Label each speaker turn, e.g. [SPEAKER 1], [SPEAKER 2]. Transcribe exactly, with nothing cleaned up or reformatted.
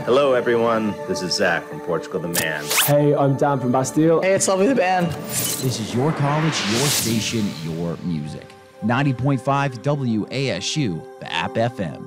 [SPEAKER 1] Hello, everyone. This is Zach from Portugal the Man.
[SPEAKER 2] Hey, I'm Dan from Bastille.
[SPEAKER 3] Hey, it's Lovely the Band.
[SPEAKER 4] This is your college, your station, your music. ninety point five W A S U, the App F M.